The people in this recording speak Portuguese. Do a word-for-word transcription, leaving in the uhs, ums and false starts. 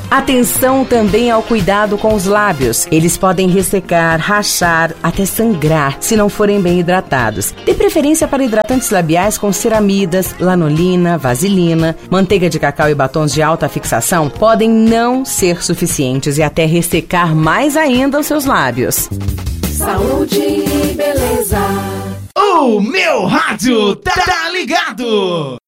Atenção também ao cuidado com os lábios. Eles podem ressecar, rachar, até sangrar, se não forem bem hidratados. Dê preferência para hidratantes labiais com ceramidas, lanolina, vaselina, manteiga de cacau e batons de alta fixação podem não ser suficientes e até ressecar mais ainda os seus lábios. Saúde e beleza. O meu rádio tá ligado.